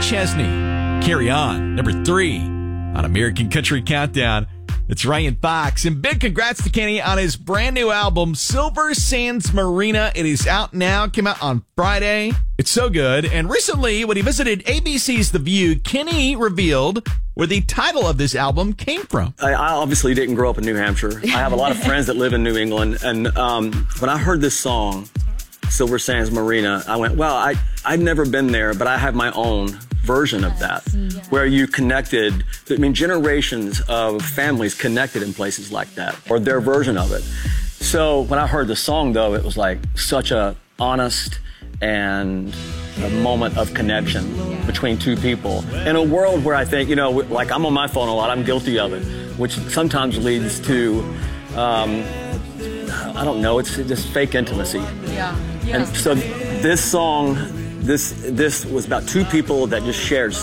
Chesney. Carry On, number 3 on American Country Countdown. It's Ryan Fox. And big congrats to Kenny on his brand new album, Silver Sands Marina. It is out now. Came out on Friday. It's so good. And recently, when he visited ABC's The View, Kenny revealed where the title of this album came from. I obviously didn't grow up in New Hampshire. I have a lot of friends that live in New England. And when I heard this song, Silver Sands Marina, I went, well, I've never been there, but I have my own version of that, where you connected, I mean, generations of families connected in places like that, or their version of it. So when I heard the song, though, it was like such a honest and a moment of connection between two people. In a world where I think, you know, like I'm on my phone a lot, I'm guilty of it, which sometimes leads to, I don't know, it's just fake intimacy. Yeah. And so this song, this was about two people that just shared